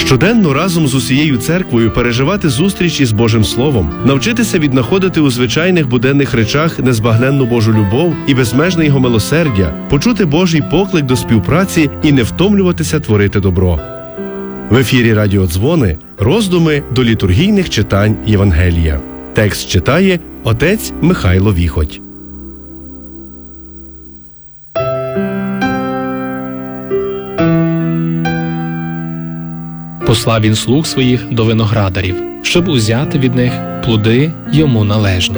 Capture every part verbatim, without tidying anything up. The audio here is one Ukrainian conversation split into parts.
Щоденно разом з усією церквою переживати зустріч із Божим Словом, навчитися віднаходити у звичайних буденних речах незбагненну Божу любов і безмежне Його милосердя, почути Божий поклик до співпраці і не втомлюватися творити добро. В ефірі Радіодзвони роздуми до літургійних читань Євангелія. Текст читає отець Михайло Віхоть. Послав він слуг своїх до виноградарів, щоб узяти від них плоди йому належні.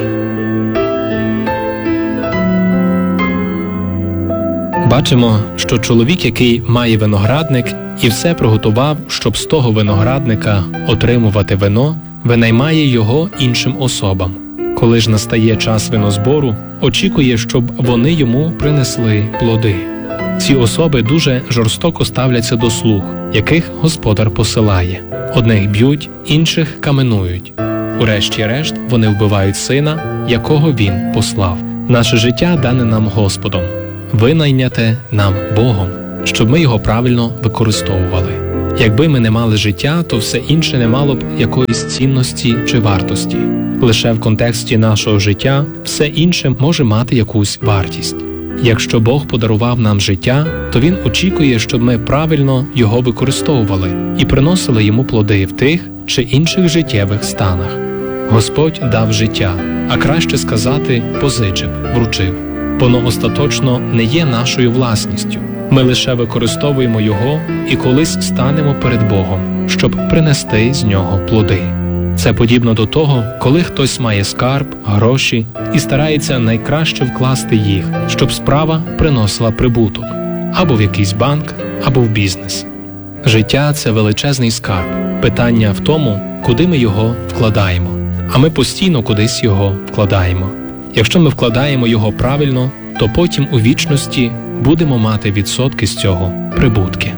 Бачимо, що чоловік, який має виноградник і все приготував, щоб з того виноградника отримувати вино, винаймає його іншим особам. Коли ж настає час винозбору, очікує, щоб вони йому принесли плоди. Ці особи дуже жорстоко ставляться до слуг, яких господар посилає. Одних б'ють, інших каменують. Урешті-решт вони вбивають сина, якого він послав. Наше життя дане нам Господом, винайняте нам Богом, щоб ми його правильно використовували. Якби ми не мали життя, то все інше не мало б якоїсь цінності чи вартості. Лише в контексті нашого життя все інше може мати якусь вартість. Якщо Бог подарував нам життя, то Він очікує, щоб ми правильно його використовували і приносили йому плоди в тих чи інших життєвих станах. Господь дав життя, а краще сказати позичив, вручив. Воно остаточно не є нашою власністю. Ми лише використовуємо його і колись станемо перед Богом, щоб принести з нього плоди. Це подібно до того, коли хтось має скарб, гроші і старається найкраще вкласти їх, щоб справа приносила прибуток або в якийсь банк, або в бізнес. Життя – це величезний скарб. Питання в тому, куди ми його вкладаємо. А ми постійно кудись його вкладаємо. Якщо ми вкладаємо його правильно, то потім у вічності будемо мати відсотки з цього, прибутки.